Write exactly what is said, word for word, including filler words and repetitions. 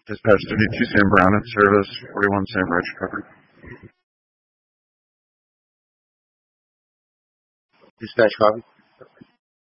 Dispatch thirty-two Sam Brown at service forty-one Sam Rich covered. Dispatch copy.